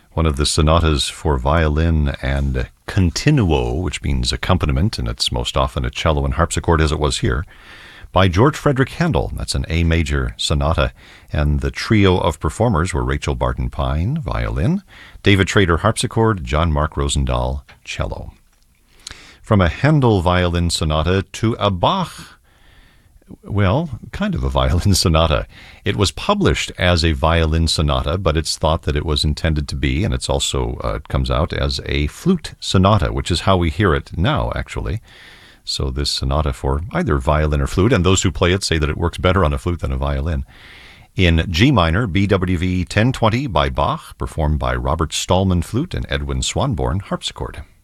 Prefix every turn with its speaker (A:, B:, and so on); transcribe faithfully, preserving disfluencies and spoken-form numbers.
A: one of the sonatas for violin and continuo, which means accompaniment, and it's most often a cello and harpsichord, as it was here, by George Frederick Handel. That's an A major sonata. And the trio of performers were Rachel Barton Pine, violin, David Trader, harpsichord, John Mark Rosendahl, cello. From a Handel violin sonata to a Bach, well, kind of a violin sonata. It was published as a violin sonata, but it's thought that it was intended to be, and it's also, uh, it comes out as a flute sonata, which is how we hear it now, actually. So this sonata for either violin or flute, and those who play it say that it works better on a flute than a violin. In G minor, B W V ten twenty by Bach, performed by Robert Stallman flute and Edwin Swanborn harpsichord.